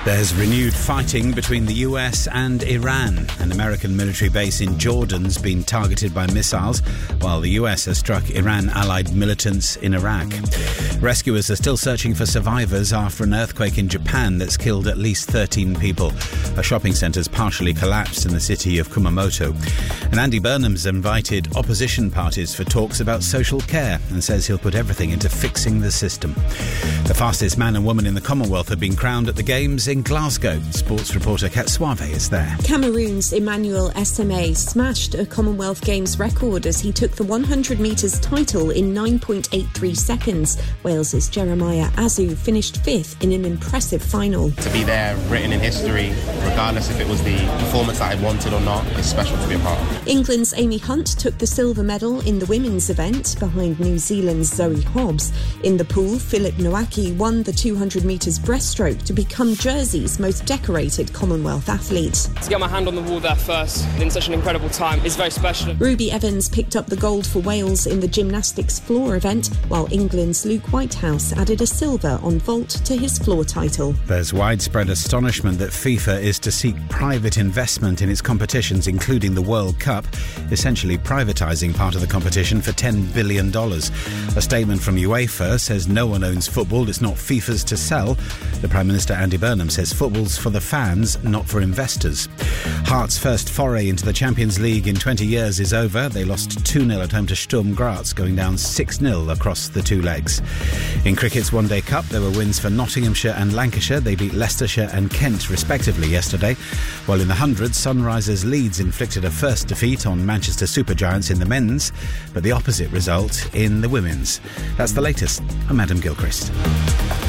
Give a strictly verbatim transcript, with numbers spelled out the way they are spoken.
There's renewed fighting between the U S and Iran. An American military base in Jordan's been targeted by missiles, while the U S has struck Iran-allied militants in Iraq. Rescuers are still searching for survivors after an earthquake in Japan that's killed at least thirteen people. A shopping centre's partially collapsed in the city of Kumamoto. And Andy Burnham's invited opposition parties for talks about social care and says he'll put everything into fixing the system. The fastest man and woman in the Commonwealth have been crowned at the Games in Glasgow. Sports reporter Kat Suave is there. Cameroon's Emmanuel Esame smashed a Commonwealth Games record as he took the one hundred metres title in nine point eight three seconds. Wales's Jeremiah Azu finished fifth in an impressive final. To be there, written in history, regardless if it was the performance that I wanted or not, is special to be a part of. England's Amy Hunt took the silver medal in the women's event behind New Zealand's Zoe Hobbs. In the pool, Philip Nowacki won the two hundred metres breaststroke to become Jersey's most decorated Commonwealth athlete. To get my hand on the wall there first in such an incredible time is very special. Ruby Evans picked up the gold for Wales in the gymnastics floor event, while England's Luke Whitehouse added a silver on vault to his floor title. There's widespread astonishment that FIFA is to seek private investment in its competitions, including the World Cup, essentially privatising part of the competition for ten billion dollars. A statement from UEFA says no one owns football, it's not FIFA's to sell. The Prime Minister Andy Burnham says football's for the fans, not for investors. Hearts' first foray into the Champions League in twenty years is over. They lost two nil at home to Sturm Graz, going down six nil across the two legs. In cricket's One Day Cup, there were wins for Nottinghamshire and Lancashire. They beat Leicestershire and Kent, respectively, yesterday. While in the hundreds, Sunrisers Leeds inflicted a first defeat on Manchester Supergiants in the men's, but the opposite result in the women's. That's the latest. I'm Adam Gilchrist.